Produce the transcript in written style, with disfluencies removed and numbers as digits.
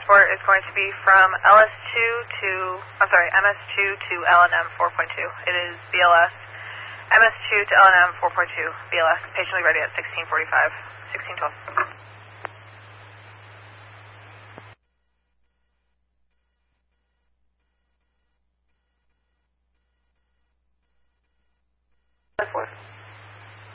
transport is going to be from MS2 to LNM 4.2. It is BLS. MS2 to LNM 4.2, BLS. Patiently ready at 1645, 1612. Fourth.